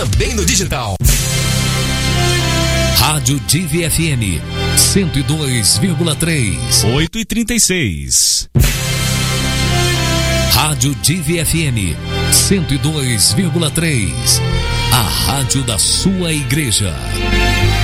também no digital. Rádio Divi FM 102,3. 8h36. Rádio Divi FM 102,3. A rádio da sua igreja.